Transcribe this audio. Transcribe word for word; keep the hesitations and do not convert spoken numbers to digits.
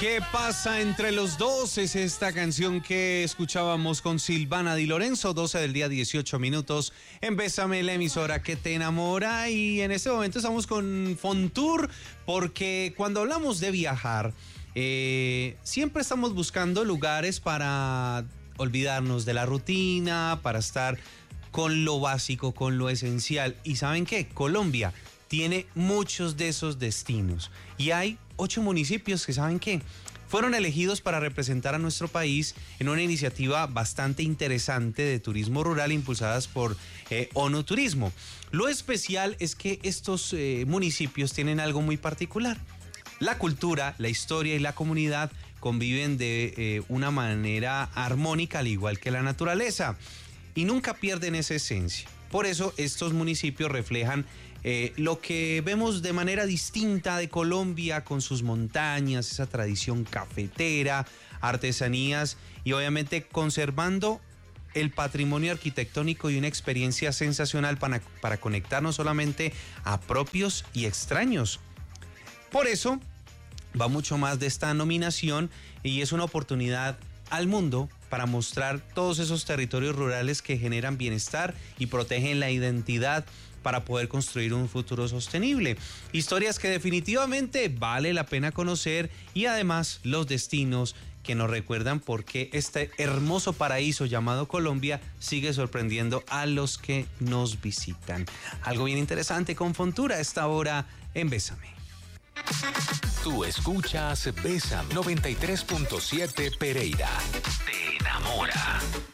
¿Qué pasa entre los dos? Es esta canción que escuchábamos con Silvana Di Lorenzo, doce del día, dieciocho minutos, en Bésame, la emisora que te enamora. Y en este momento estamos con Fontour, porque cuando hablamos de viajar, eh, siempre estamos buscando lugares para olvidarnos de la rutina, para estar con lo básico, con lo esencial. ¿Y saben qué? Colombia tiene muchos de esos destinos y hay ocho municipios que, ¿saben qué?, fueron elegidos para representar a nuestro país en una iniciativa bastante interesante de turismo rural impulsadas por eh, ONU Turismo. Lo especial es que estos eh, municipios tienen algo muy particular. La cultura, la historia y la comunidad conviven de eh, una manera armónica, al igual que la naturaleza, y nunca pierden esa esencia. Por eso estos municipios reflejan eh, lo que vemos de manera distinta de Colombia, con sus montañas, esa tradición cafetera, artesanías y obviamente conservando el patrimonio arquitectónico y una experiencia sensacional para, para conectar no solamente a propios y extraños. Por eso va mucho más de esta nominación y es una oportunidad al mundo para mostrar todos esos territorios rurales que generan bienestar y protegen la identidad para poder construir un futuro sostenible. Historias que definitivamente vale la pena conocer y además los destinos que nos recuerdan por qué este hermoso paraíso llamado Colombia sigue sorprendiendo a los que nos visitan. Algo bien interesante con Fontour a esta hora en Bésame. Tú escuchas Bésame noventa y tres punto siete Pereira. Te enamora.